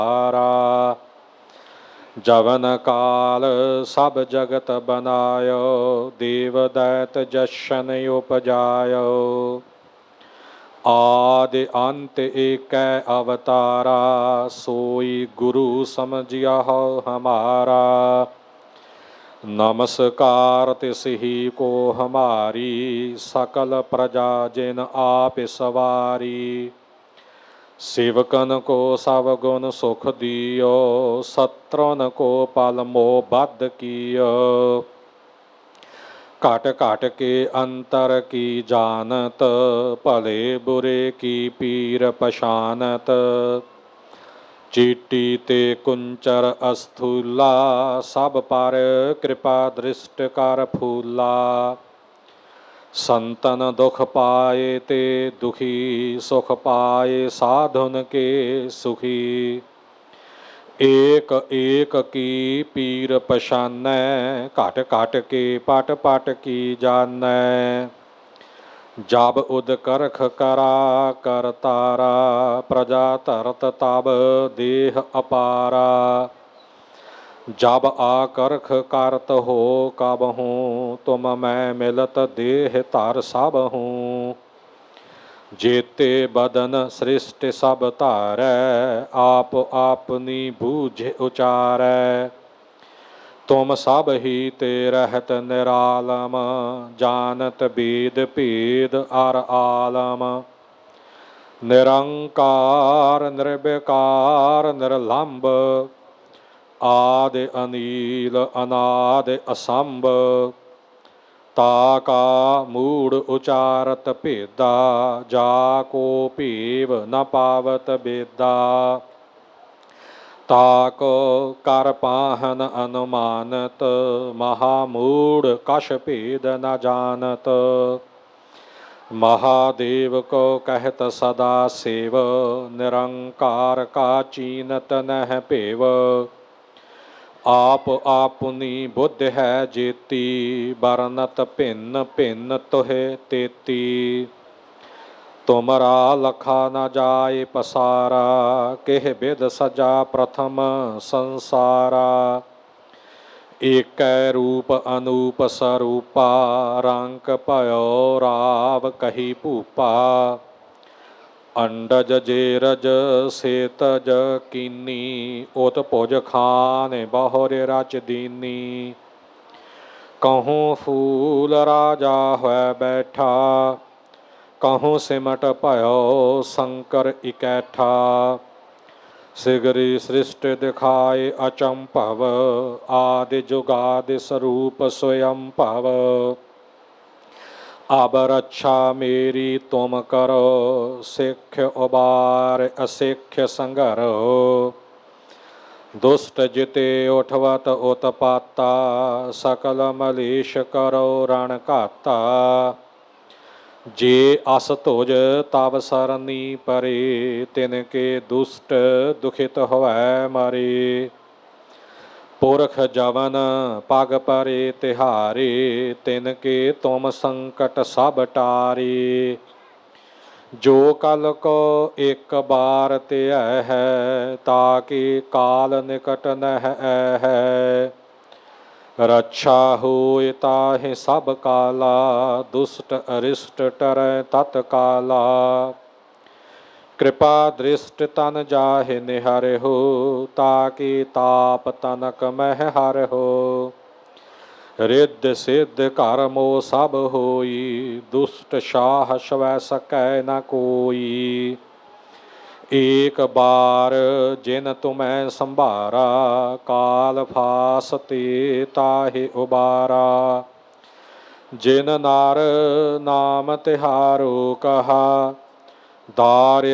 हारा। जवन काल सब जगत बनायो, देव दैत जशन उपजायो। आदि अंत एक अवतारा, सोई गुरु समझिया हमारा। नमस्कार तिसही को हमारी, सकल प्रजा जिन आप सवारी। सेवकन को सब गुण सुख दियो, सत्रन को पल मोह बद्ध कियो। घट घट के अंतर की जानत, भले बुरे की पीर पछानत। चीटी ते कुंचर अस्थूला, सब पर कृपा दृष्ट कर फूला। संतन दुख पाए ते दुखी, सुख पाए साधुन के सुखी। एक एक की पीर पछानै, घट घट के पट पट की जानै। जब उद करख करा कर तारा, प्रजा धरत तब देह अपारा। जब आकर्ख करत हो कब हूँ, तुम मैं मिलत देह धर सब हूँ। जेते बदन सृष्टि सब धारै, आप आपनी बूझ उचारै। तुम सब ही ते रहत निरालम, जानत वेद भेद अर आलम। निरंकार निर्विकार निर्लंब, आदि अनील अनादि असंभ। ताका मूढ़ उचारत भेदा, जाको भेव न पावत बेदा। ताको कर पाहन अनुमानत, महामूढ़ कछ भेद न जानत। महादेव को कहत सदा सेव, निरंकार का चीनत नह पेव। आप आपनी बुद्धि है जेती, बरनत भिन्न भिन्न तुहे तेती। तुमरा लखा न जाए पसारा, केह बिद सजा प्रथम संसारा। एक रूप अनूप स्वरूपा, रंक पयो राव कही भूपा। अंडज जेरज सेतज कीनी, उत भुज खान बहुर रच दीनी। कहूँ फूल राजा है बैठा, कहूँ सिमट भयो शंकर इकैठा। सिगरी सृष्टि दिखाए अचंभव, आदि जुगादि स्वरूप स्वयं भव। अब रक्षा मेरी तुम करो, सिख्य उबार असिख्य संघरो। दुष्ट जिते उठवत उत्पाता, सकल मलेश करो रण घाता। जे अस तुझ तब सरनी परे, तिनके दुष्ट दुखित होवै मरे। पुरख जवन पग परे तिहारे, तिनके तुम संकट सब टारे। जो कल को एक बार ते है, ताकि काल निकट नह है। रक्षा होए ताहि सब काला, दुष्ट अरिष्ट टरै तत्काला। कृपा दृष्ट तन जाहि निहर हो, ताकि ताप तनक मह हर हो। रिद्ध सिद्ध कर्मो सब होई, दुष्ट शाह स्वै सकै न कोई। एक बार जिन तुम्हें संभारा, काल फास ते ताहि उबारा। जिन नार नाम तिहारो कहा, दार